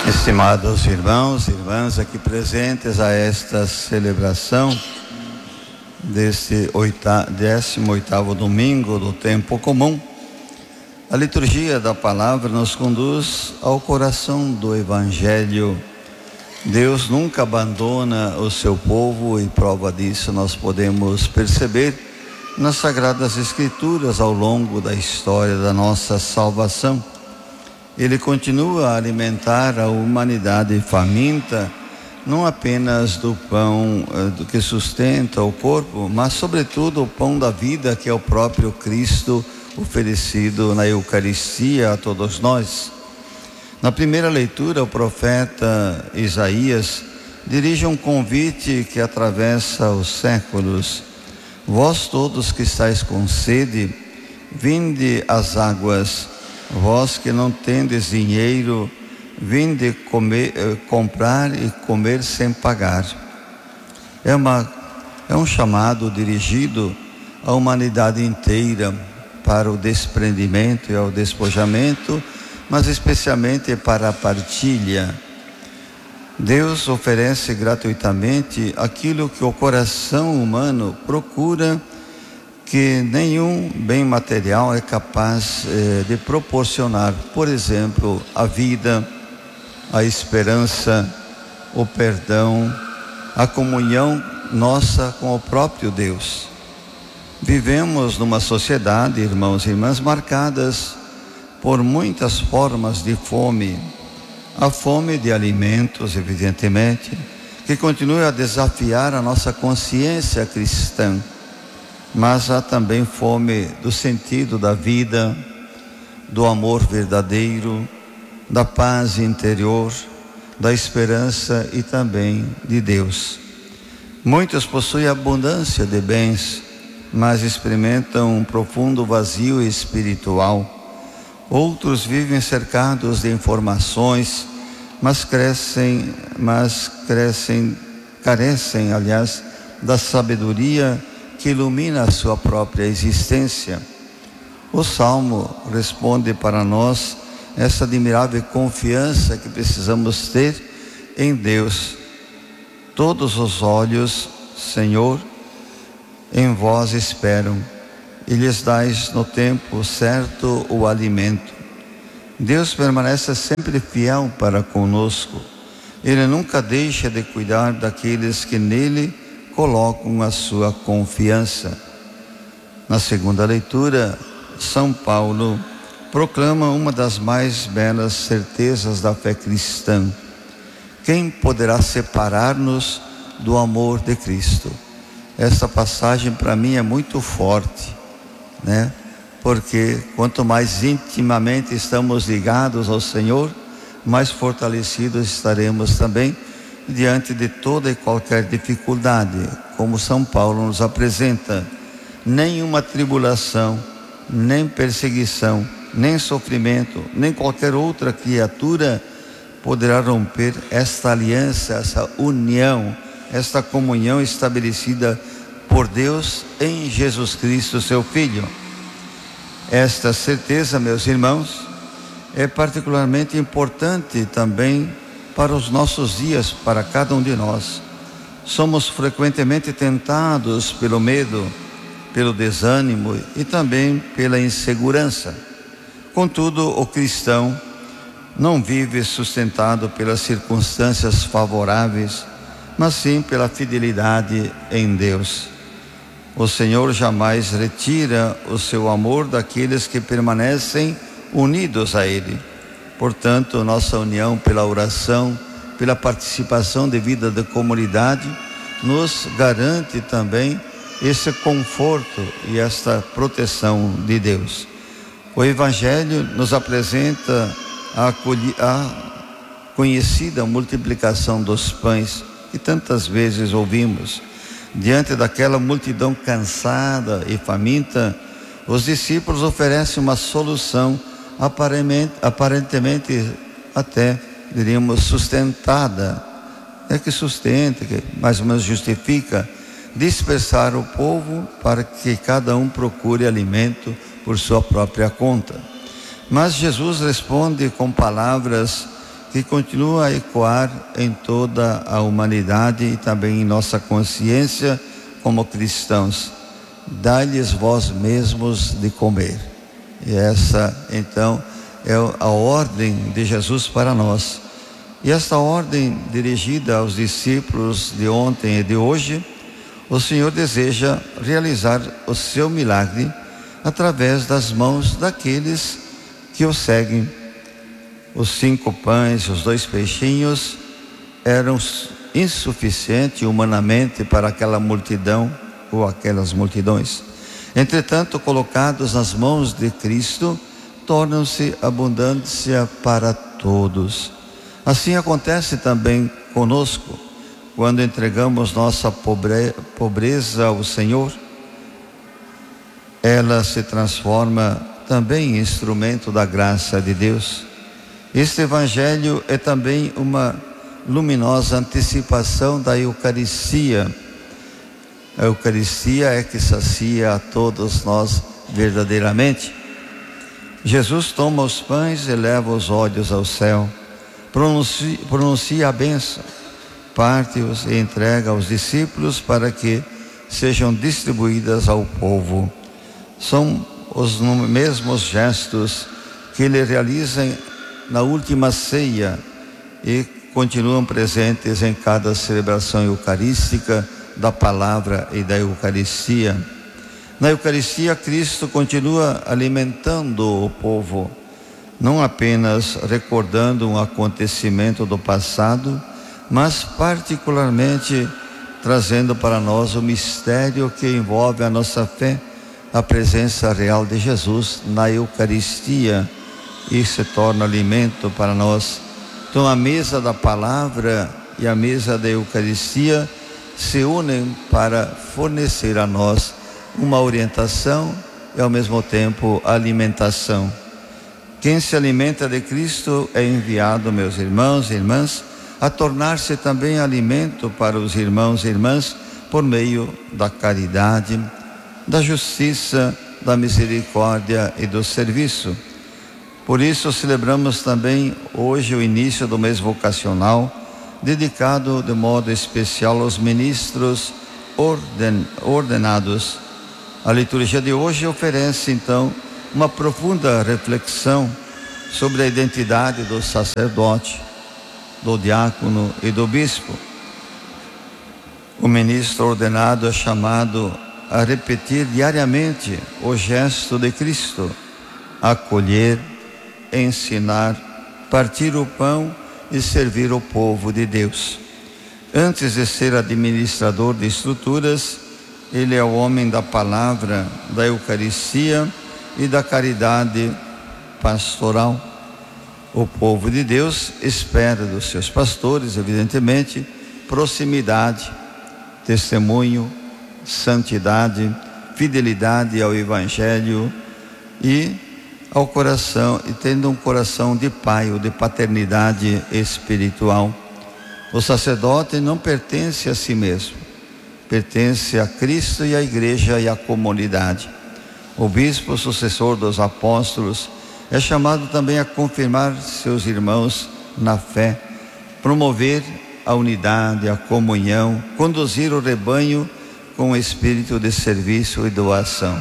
Estimados irmãos e irmãs aqui presentes a esta celebração deste 18º domingo do tempo comum, a liturgia da palavra nos conduz ao coração do Evangelho. Deus nunca abandona o seu povo e prova disso nós podemos perceber nas Sagradas Escrituras ao longo da história da nossa salvação. Ele continua a alimentar a humanidade faminta, não apenas do pão do que sustenta o corpo, mas sobretudo o pão da vida, que é o próprio Cristo oferecido na Eucaristia a todos nós. Na primeira leitura, o profeta Isaías dirige um convite que atravessa os séculos. Vós todos que estáis com sede, vinde às águas. Vós que não tendes dinheiro, vinde comprar e comer sem pagar. É um chamado dirigido à humanidade inteira para o desprendimento e ao despojamento, mas especialmente para a partilha. Deus oferece gratuitamente aquilo que o coração humano procura, que nenhum bem material é capaz de proporcionar. Por exemplo, a vida, a esperança, o perdão, a comunhão nossa com o próprio Deus. Vivemos numa sociedade, irmãos e irmãs, marcadas por muitas formas de fome. A fome de alimentos, evidentemente, que continua a desafiar a nossa consciência cristã. Mas há também fome do sentido da vida, do amor verdadeiro, da paz interior, da esperança e também de Deus. Muitos possuem abundância de bens, mas experimentam um profundo vazio espiritual. Outros vivem cercados de informações, mas carecem, da sabedoria que ilumina a sua própria existência. O Salmo responde para nós essa admirável confiança que precisamos ter em Deus. Todos os olhos, Senhor, em vós esperam, e lhes dais no tempo certo o alimento. Deus permanece sempre fiel para conosco. Ele nunca deixa de cuidar daqueles que nele colocam a sua confiança. Na segunda leitura, São Paulo proclama uma das mais belas certezas da fé cristã: quem poderá separar-nos do amor de Cristo? Essa passagem para mim é muito forte, né? Porque quanto mais intimamente estamos ligados ao Senhor, mais fortalecidos estaremos também diante de toda e qualquer dificuldade. Como São Paulo nos apresenta, nenhuma tribulação, nem perseguição, nem sofrimento, nem qualquer outra criatura poderá romper esta aliança, essa união, esta comunhão estabelecida por Deus em Jesus Cristo, seu Filho. Esta certeza, meus irmãos, é particularmente importante também para os nossos dias, para cada um de nós. Somos frequentemente tentados pelo medo, pelo desânimo e também pela insegurança. Contudo, o cristão não vive sustentado pelas circunstâncias favoráveis, mas sim pela fidelidade em Deus. O Senhor jamais retira o seu amor daqueles que permanecem unidos a Ele. Portanto, nossa união pela oração, pela participação de vida da comunidade, nos garante também esse conforto e esta proteção de Deus. O Evangelho nos apresenta a conhecida multiplicação dos pães, que tantas vezes ouvimos. Diante daquela multidão cansada e faminta, os discípulos oferecem uma solução aparentemente até, diríamos, sustentada. É que sustenta, que mais ou menos justifica dispersar o povo para que cada um procure alimento por sua própria conta. Mas Jesus responde com palavras que continua a ecoar em toda a humanidade e também em nossa consciência como cristãos. Dai-lhes vós mesmos de comer. E essa, então, é a ordem de Jesus para nós. E esta ordem dirigida aos discípulos de ontem e de hoje, o Senhor deseja realizar o seu milagre através das mãos daqueles que o seguem. Os 5 pães e os 2 peixinhos eram insuficientes humanamente para aquela multidão ou aquelas multidões. Entretanto, colocados nas mãos de Cristo, tornam-se abundância para todos. Assim acontece também conosco, quando entregamos nossa pobreza ao Senhor. Ela se transforma também em instrumento da graça de Deus. Este Evangelho é também uma luminosa antecipação da Eucaristia. A Eucaristia é que sacia a todos nós verdadeiramente. Jesus toma os pães e leva os olhos ao céu, pronuncia a bênção, parte-os e entrega aos discípulos para que sejam distribuídas ao povo. São os mesmos gestos que ele realiza na última ceia e continuam presentes em cada celebração eucarística da palavra e da Eucaristia. Na Eucaristia, Cristo continua alimentando o povo, não apenas recordando um acontecimento do passado, mas particularmente trazendo para nós o mistério que envolve a nossa fé, a presença real de Jesus na Eucaristia, e se torna alimento para nós. Então a mesa da palavra e a mesa da Eucaristia se unem para fornecer a nós uma orientação e ao mesmo tempo alimentação. Quem se alimenta de Cristo é enviado, meus irmãos e irmãs, a tornar-se também alimento para os irmãos e irmãs por meio da caridade, da justiça, da misericórdia e do serviço. Por isso celebramos também hoje o início do mês vocacional, dedicado de modo especial aos ministros ordenados. A liturgia de hoje oferece então uma profunda reflexão sobre a identidade do sacerdote, do diácono e do bispo. O ministro ordenado é chamado a repetir diariamente o gesto de Cristo: acolher, ensinar, partir o pão e servir o povo de Deus. Antes de ser administrador de estruturas, ele é o homem da palavra, da Eucaristia e da caridade pastoral. O povo de Deus espera dos seus pastores, evidentemente, proximidade, testemunho, santidade, fidelidade ao Evangelho e ao coração, e tendo um coração de pai ou de paternidade espiritual. O sacerdote não pertence a si mesmo, pertence a Cristo e à igreja e à comunidade. O bispo, sucessor dos apóstolos, é chamado também a confirmar seus irmãos na fé, promover a unidade, a comunhão, conduzir o rebanho com espírito de serviço e doação.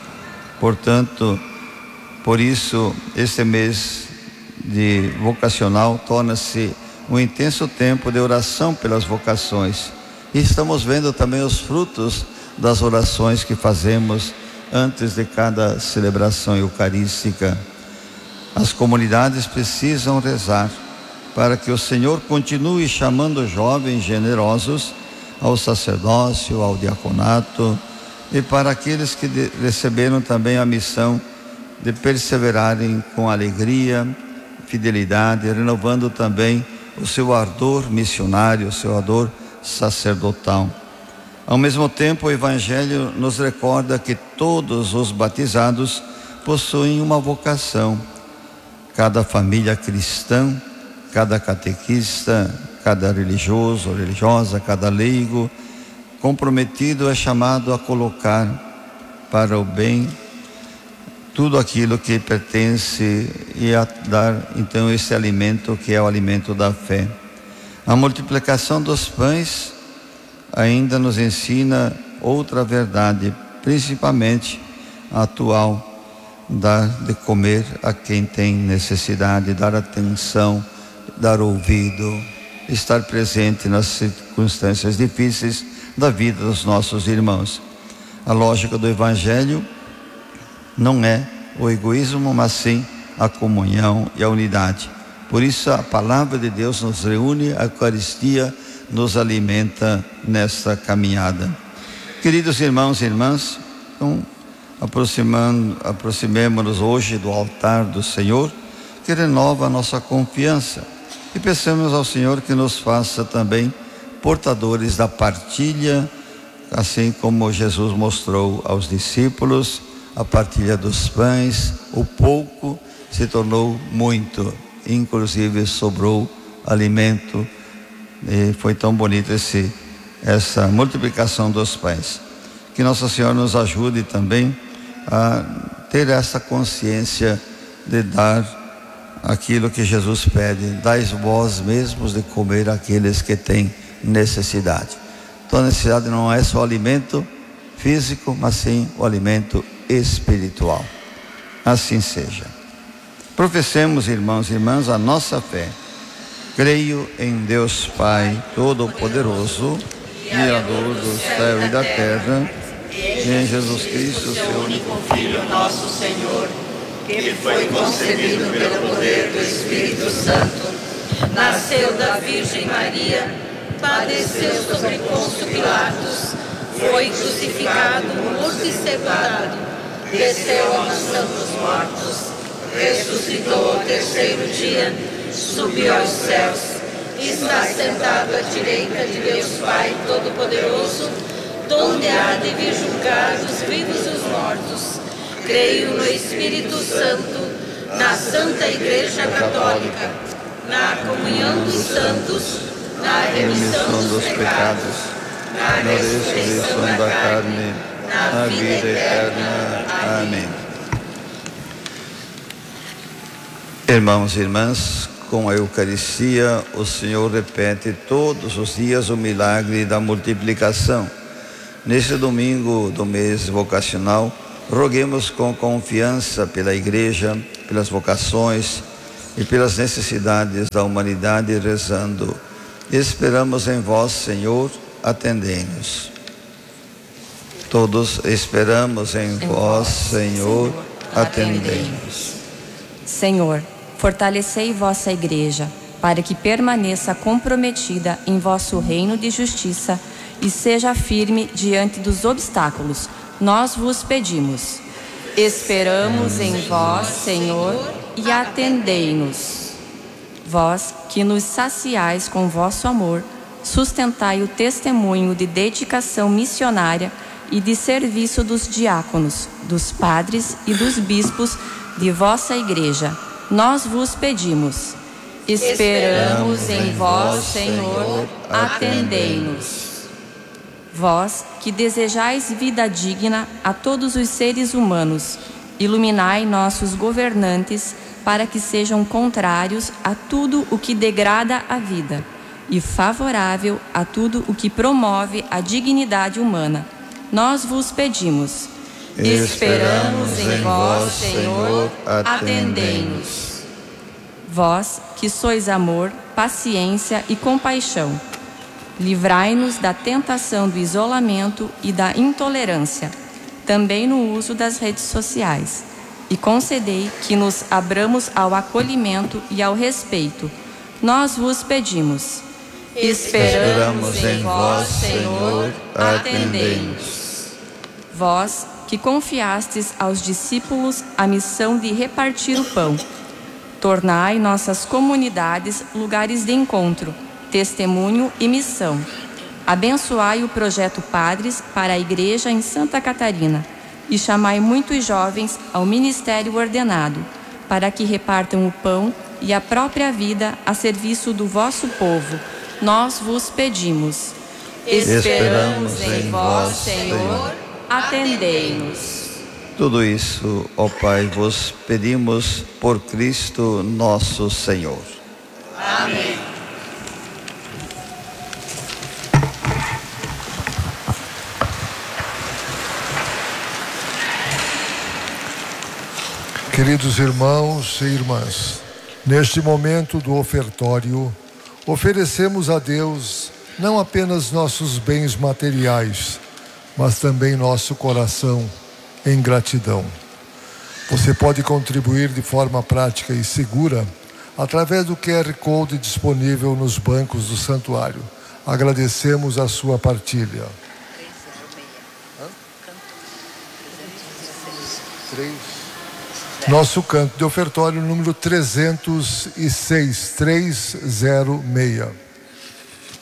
Portanto, por isso, este mês de vocacional torna-se um intenso tempo de oração pelas vocações. E estamos vendo também os frutos das orações que fazemos antes de cada celebração eucarística. As comunidades precisam rezar para que o Senhor continue chamando jovens generosos ao sacerdócio, ao diaconato, e para aqueles que receberam também a missão de perseverarem com alegria, fidelidade, renovando também o seu ardor missionário, o seu ardor sacerdotal. Ao mesmo tempo, o Evangelho nos recorda que todos os batizados possuem uma vocação. Cada família cristã, cada catequista, cada religioso ou religiosa, cada leigo comprometido é chamado a colocar para o bem tudo aquilo que pertence e a dar então esse alimento que é o alimento da fé. A multiplicação dos pães ainda nos ensina outra verdade, principalmente a atual, dar de comer a quem tem necessidade, dar atenção, dar ouvido, estar presente nas circunstâncias difíceis da vida dos nossos irmãos. A lógica do Evangelho não é o egoísmo, mas sim a comunhão e a unidade. Por isso a palavra de Deus nos reúne, a Eucaristia nos alimenta nesta caminhada. Queridos irmãos e irmãs, então, aproximemo-nos hoje do altar do Senhor, que renova a nossa confiança, e peçamos ao Senhor que nos faça também portadores da partilha, assim como Jesus mostrou aos discípulos a partilha dos pães. O pouco se tornou muito, inclusive sobrou alimento, e foi tão bonito essa multiplicação dos pães. Que Nossa Senhora nos ajude também a ter essa consciência de dar aquilo que Jesus pede: dais vós mesmos de comer àqueles que têm necessidade. Então a necessidade não é só o alimento físico, mas sim o alimento espiritual. Assim seja. Professemos, irmãos e irmãs, a nossa fé. Creio em Deus Pai Todo-Poderoso, Criador do céu e da terra, e em Jesus Cristo, seu único Filho, nosso Senhor, que foi concebido pelo poder do Espírito Santo, nasceu da Virgem Maria, padeceu sobre Pôncio Pilatos, foi crucificado, morto e sepultado, desceu à mansão dos mortos, ressuscitou ao terceiro dia, subiu aos céus, está sentado à direita de Deus Pai Todo-Poderoso, donde há de vir julgar os vivos e os mortos. Creio no Espírito Santo, na Santa Igreja Católica, na comunhão dos santos, na remissão dos pecados, na ressurreição da carne, na vida eterna. Amém. Irmãos e irmãs, com a Eucaristia, o Senhor repete todos os dias o milagre da multiplicação. Neste domingo do mês vocacional, roguemos com confiança pela Igreja, pelas vocações e pelas necessidades da humanidade, rezando: esperamos em vós, Senhor, atendei-nos. Todos esperamos em vós, Senhor, atendei-nos. Senhor, fortalecei vossa Igreja, para que permaneça comprometida em vosso reino de justiça e seja firme diante dos obstáculos. Nós vos pedimos. Esperamos em vós, Senhor, e atendei-nos. Vós que nos saciais com vosso amor, sustentai o testemunho de dedicação missionária e de serviço dos diáconos, dos padres e dos bispos de vossa Igreja. Nós vos pedimos. Esperamos em vós, Senhor, atendei-nos. Vós que desejais vida digna a todos os seres humanos, iluminai nossos governantes para que sejam contrários a tudo o que degrada a vida e favorável a tudo o que promove a dignidade humana. Nós vos pedimos. Esperamos em vós, Senhor, atendei-nos. Vós que sois amor, paciência e compaixão, livrai-nos da tentação do isolamento e da intolerância, também no uso das redes sociais, e concedei que nos abramos ao acolhimento e ao respeito. Nós vos pedimos. Esperamos em vós, Senhor, atendei-nos. Vós que confiastes aos discípulos a missão de repartir o pão, tornai nossas comunidades lugares de encontro, testemunho e missão. Abençoai o projeto Padres para a Igreja em Santa Catarina e chamai muitos jovens ao ministério ordenado, para que repartam o pão e a própria vida a serviço do vosso povo. Nós vos pedimos. Esperamos em vós, Senhor, atendei-nos. Tudo isso, ó Pai, vos pedimos por Cristo nosso Senhor. Amém. Queridos irmãos e irmãs, neste momento do ofertório, oferecemos a Deus não apenas nossos bens materiais, mas também nosso coração em gratidão. Você pode contribuir de forma prática e segura através do QR Code disponível nos bancos do santuário. Agradecemos a sua partilha. Nosso canto de ofertório número 306.